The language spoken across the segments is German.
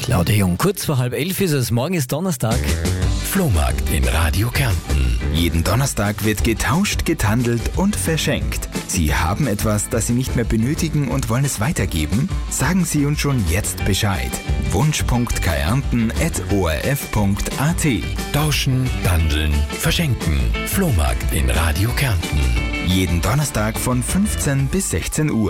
Claudia Jung, kurz vor 10:30 ist es. Morgen ist Donnerstag. Flohmarkt in Radio Kärnten. Jeden Donnerstag wird getauscht, gethandelt und verschenkt. Sie haben etwas, das Sie nicht mehr benötigen und wollen es weitergeben? Sagen Sie uns schon jetzt Bescheid. wunsch.kärnten@orf.at. Tauschen, handeln, verschenken. Flohmarkt in Radio Kärnten. Jeden Donnerstag von 15 bis 16 Uhr.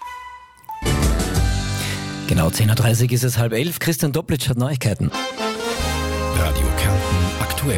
Genau 10:30 ist es 10:30. Christian Doppelitsch hat Neuigkeiten. Radio Kärnten aktuell.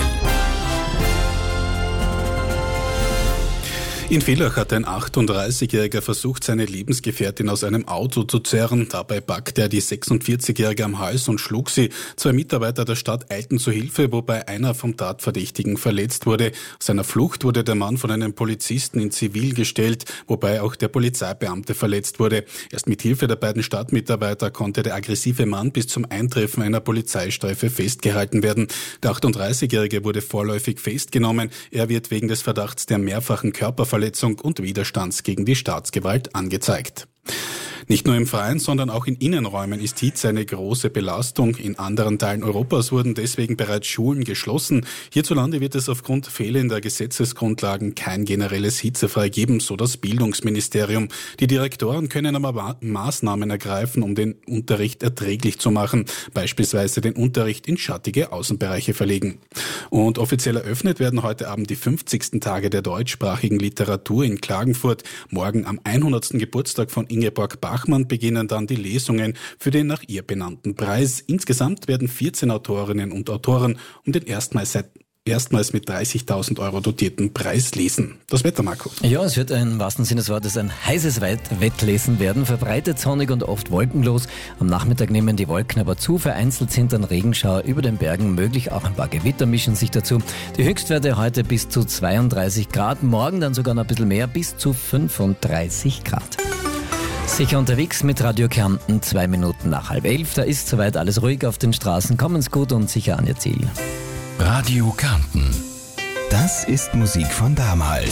In Villach hat ein 38-Jähriger versucht, seine Lebensgefährtin aus einem Auto zu zerren. Dabei packte er die 46-Jährige am Hals und schlug sie. 2 Mitarbeiter der Stadt eilten zu Hilfe, wobei einer vom Tatverdächtigen verletzt wurde. Aus seiner Flucht wurde der Mann von einem Polizisten in Zivil gestellt, wobei auch der Polizeibeamte verletzt wurde. Erst mit Hilfe der beiden Stadtmitarbeiter konnte der aggressive Mann bis zum Eintreffen einer Polizeistreife festgehalten werden. Der 38-Jährige wurde vorläufig festgenommen. Er wird wegen des Verdachts der mehrfachen Körperverletzung und Widerstands gegen die Staatsgewalt angezeigt. Nicht nur im Freien, sondern auch in Innenräumen ist Hitze eine große Belastung. In anderen Teilen Europas wurden deswegen bereits Schulen geschlossen. Hierzulande wird es aufgrund fehlender Gesetzesgrundlagen kein generelles Hitzefrei geben, so das Bildungsministerium. Die Direktoren können aber Maßnahmen ergreifen, um den Unterricht erträglich zu machen, beispielsweise den Unterricht in schattige Außenbereiche verlegen. Und offiziell eröffnet werden heute Abend die 50. Tage der deutschsprachigen Literatur in Klagenfurt. Morgen am 100. Geburtstag von Ingeborg Bachmann beginnen dann die Lesungen für den nach ihr benannten Preis. Insgesamt werden 14 Autorinnen und Autoren um den erstmals mit 30.000 Euro dotierten Preis lesen. Das Wetter, Marco. Ja, es wird im wahrsten Sinne des Wortes ein heißes Wettlesen werden. Verbreitet sonnig und oft wolkenlos. Am Nachmittag nehmen die Wolken aber zu. Vereinzelt sind dann Regenschauer über den Bergen möglich. Auch ein paar Gewitter mischen sich dazu. Die Höchstwerte heute bis zu 32 Grad. Morgen dann sogar noch ein bisschen mehr, bis zu 35 Grad. Sicher unterwegs mit Radio Kärnten, 2 Minuten nach 10:30. Da ist soweit alles ruhig auf den Straßen. Kommen's gut und sicher an Ihr Ziel. Radio Kärnten. Das ist Musik von damals.